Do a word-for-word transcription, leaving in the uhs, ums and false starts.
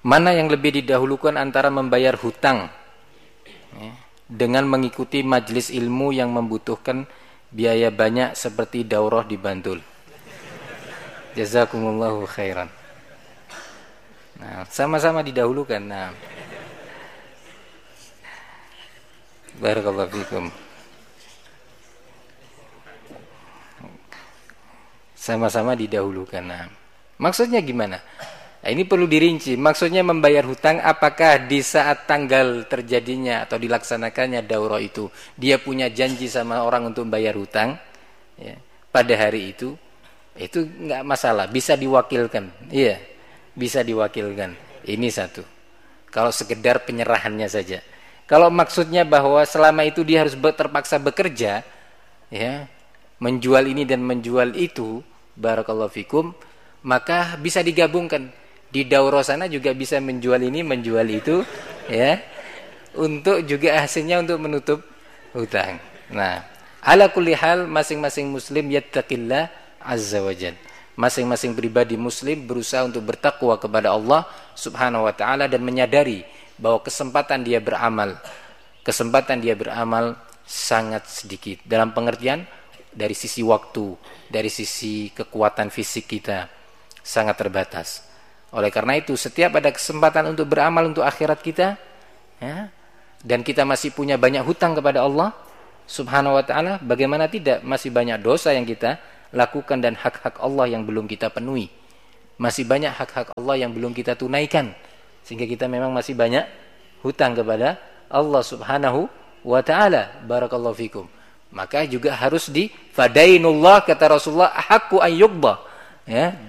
Mana yang lebih didahulukan antara membayar hutang ya, dengan mengikuti majelis ilmu yang membutuhkan biaya banyak seperti daurah di Bantul? Jazakumullahu khairan. Nah, sama-sama didahulukan. Nah, barakallahu fikum. Sama-sama didahulukan. Nah, maksudnya gimana? Nah, ini perlu dirinci. Maksudnya membayar hutang, apakah di saat tanggal terjadinya atau dilaksanakannya daurah itu dia punya janji sama orang untuk membayar hutang ya, pada hari itu, itu nggak masalah, bisa diwakilkan. Iya, bisa diwakilkan. Ini satu. Kalau sekedar penyerahannya saja. Kalau maksudnya bahwa selama itu dia harus terpaksa bekerja, ya, menjual ini dan menjual itu, barakallahu fikum, maka bisa digabungkan. Di daurah sana juga bisa menjual ini, menjual itu, ya, untuk juga hasilnya untuk menutup hutang. Nah, ala kulli hal masing-masing muslim yattaqillah azza wajal. Masing-masing pribadi muslim berusaha untuk bertakwa kepada Allah Subhanahu wa taala dan menyadari bahwa kesempatan dia beramal, kesempatan dia beramal sangat sedikit dalam pengertian dari sisi waktu, dari sisi kekuatan fisik kita sangat terbatas. Oleh karena itu setiap ada kesempatan untuk beramal untuk akhirat kita ya, dan kita masih punya banyak hutang kepada Allah Subhanahu wa taala, bagaimana tidak, masih banyak dosa yang kita lakukan dan hak-hak Allah yang belum kita penuhi. Masih banyak hak-hak Allah yang belum kita tunaikan, sehingga kita memang masih banyak hutang kepada Allah Subhanahu wa taala. Barakallahu fikum. Maka juga harus di fadainullah, kata Rasulullah, haqqu an yuqda. Ya,